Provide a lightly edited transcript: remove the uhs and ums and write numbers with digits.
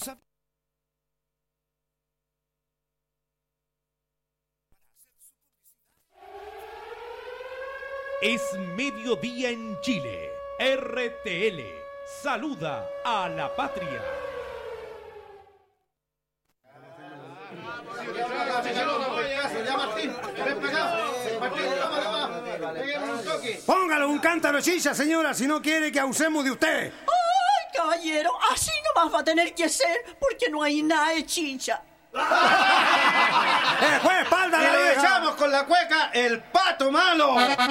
Es mediodía en Chile. RTL saluda a la patria. Póngale un cántaro de chicha, señora, si no quiere que abusemos de usted. ¡Ay, caballero! Así nomás va a tener que ser, porque no hay nada de chicha. Juez, espalda, y le echamos con la cueca el pato malo.